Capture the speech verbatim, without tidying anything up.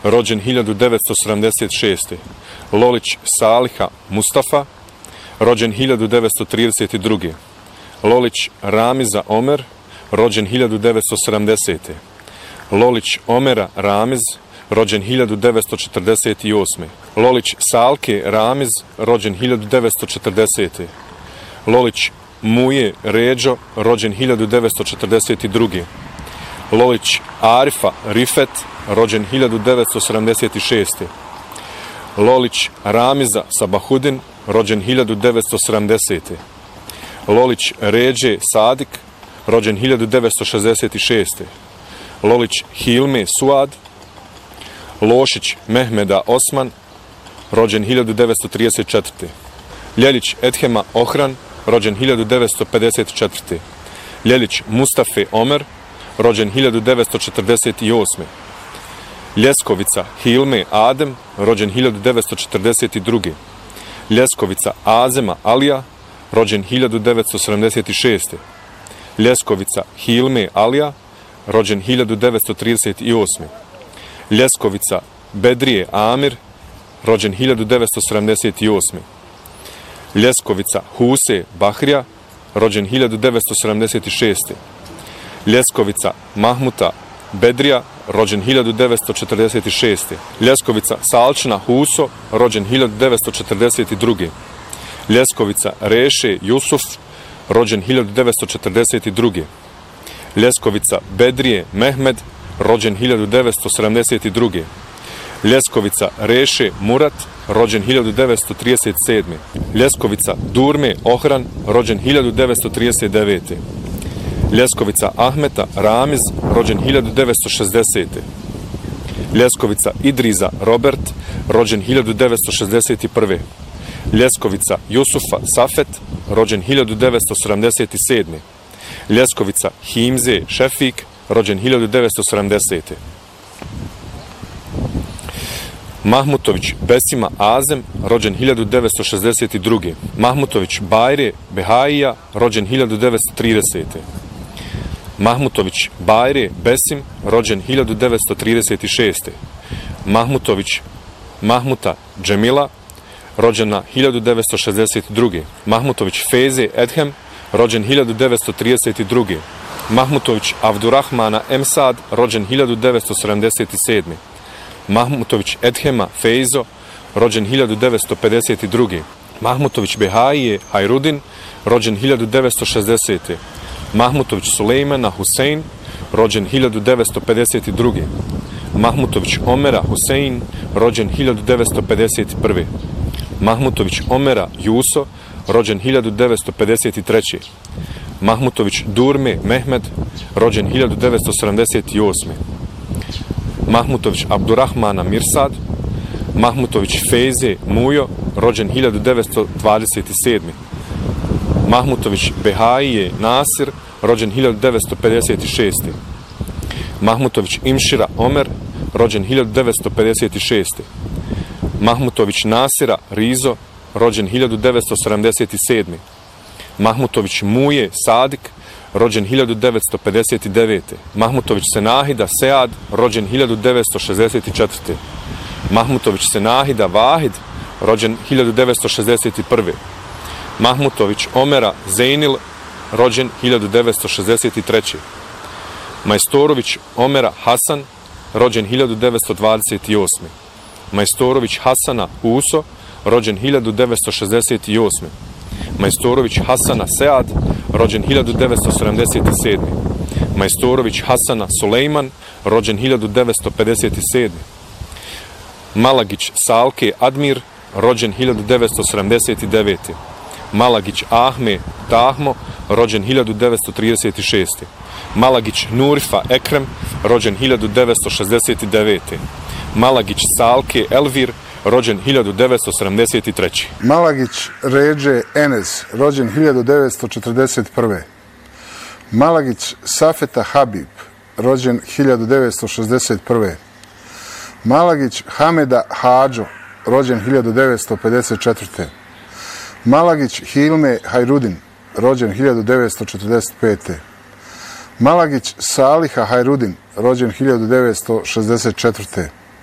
rođen hiljadu devetsto sedamdeset šeste. Lolić Saliha Mustafa, rođen hiljadu devetsto trideset druge. Lolić Ramiza Omer, rođen hiljadu devetsto sedamdesete. Lolić Omera Ramiz, rođen hiljadu devetsto četrdeset osme. Lolić Salke Ramiz, rođen hiljadu devetsto četrdesete. Lolić Muje Ređo, rođen hiljadu devetsto četrdeset druge. Lolić Arifa Rifet, rođen hiljadu devetsto sedamdeset šeste. Lolić Ramiza Sabahudin, rođen hiljadu devetsto sedamdesete. Lolić Ređe Sadik, rođen hiljadu devetsto šezdeset šeste. Lolić Hilme Suad. Lošić Mehmeda Osman, rođen hiljadu devetsto trideset četvrte. Ljelić Edhema Ohran, rođen hiljadu devetsto pedeset četvrte. Ljelić Mustafe Omer, rođen hiljadu devetsto četrdeset osme. Ljeskovica Hilme Adem, rođen hiljadu devetsto četrdeset druge. Ljeskovica Azema Alija, rođen hiljadu devetsto sedamdeset šeste. Ljeskovica Hilme Alija, rođen hiljadu devetsto trideset osme. Ljeskovica Bedrije Amir, rođen hiljadu devetsto sedamdeset osme. Ljeskovica Huse Bahrija, rođen hiljadu devetsto sedamdeset šeste. Ljeskovica Mahmuta Bedrija, rođen hiljadu devetsto četrdeset šeste. Ljeskovica Salčna Huso, rođen hiljadu devetsto četrdeset druge. Ljeskovica Reše Jusuf, rođen hiljadu devetsto četrdeset druge. Ljeskovica Bedrije Mehmed, rođen hiljadu devetsto sedamdeset druge. Ljeskovica Reše Murat, rođen hiljadu devetsto trideset sedme. Ljeskovica Durme Ohran, rođen hiljadu devetsto trideset devete. Ljeskovica Ahmeta Ramiz, rođen hiljadu devetsto šezdesete. Ljeskovica Idriza Robert, rođen hiljadu devetsto šezdeset prve. Ljeskovica Jusufa Safet, rođen hiljadu devetsto sedamdeset sedme. Ljeskovica Himze Šefik, rođen hiljadu devetsto sedamdesete. Mahmutović Besima Azem, rođen hiljadu devetsto šezdeset druge. Mahmutović Bajre Behaija, rođen hiljadu devetsto tridesete. Mahmutović Bajre Besim, rođen hiljadu devetsto trideset šeste. Mahmutović Mahmuta Džemila, rođena hiljadu devetsto šezdeset druge. Mahmutović Feze Edhem, rođen hiljadu devetsto trideset druge. Mahmutović Avdurahmana Emsad, rođen hiljadu devetsto sedamdeset sedme. Mahmutović Edhema Fejzo, rođen hiljadu devetsto pedeset druge. Mahmutović Behaije Hajrudin, rođen hiljadu devetsto šezdesete. Mahmutović Sulejmana Husein, rođen hiljadu devetsto pedeset druge. Mahmutović Omera Husein, rođen hiljadu devetsto pedeset prve. Mahmutović Omera Juso, rođen hiljadu devetsto pedeset treće. Mahmutović Durme Mehmed, rođen hiljadu devetsto sedamdeset osme. Mahmutović Abdurahmana Mirsad. Mahmutović Feze Mujo, rođen hiljadu devetsto dvadeset sedme. Mahmutović Behaije Nasir, rođen hiljadu devetsto pedeset šeste. Mahmutović Imšira Omer, rođen hiljadu devetsto pedeset šeste. Mahmutović Nasira Rizo, rođen hiljadu devetsto sedamdeset sedme. Mahmutović Muje Sadik, rođen hiljadu devetsto pedeset devete. Mahmutović Senahida Sead, rođen hiljadu devetsto šezdeset četvrte. Mahmutović Senahida Vahid, rođen hiljadu devetsto šezdeset prve. Mahmutović Omera Zejnil, rođen hiljadu devetsto šezdeset treće. Majstorović Omera Hasan, rođen hiljadu devetsto dvadeset osme. Majstorović Hasana Uso, rođen hiljadu devetsto šezdeset osme. Majstorović Hasana Sead, rođen hiljadu devetsto sedamdeset sedme. Majstorović Hasana Sulejman, rođen hiljadu devetsto pedeset sedme. Malagić Salke Admir, rođen hiljadu devetsto sedamdeset devete. Malagić Ahme Tahmo, rođen hiljadu devetsto trideset šeste. Malagić Nurifa Ekrem, rođen hiljadu devetsto šezdeset devete. Malagić Salke Elvir, rođen hiljadu devetsto sedamdeset treće. Malagić Ređe Enes, rođen hiljadu devetsto četrdeset prve. Malagić Safeta Habib, rođen hiljadu devetsto šezdeset prve. Malagić Hameda Hadžo, rođen hiljadu devetsto pedeset četvrte. . Malagić Hilme Hajrudin, rođen hiljadu devetsto četrdeset pete. Malagić Saliha Hajrudin, rođen hiljadu devetsto šezdeset četvrte.